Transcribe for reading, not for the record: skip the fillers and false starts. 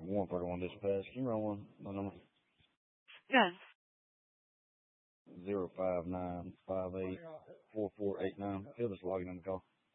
One part one dispatch. Can you run one? My number Yes. 059584489. He'll just log in on the call.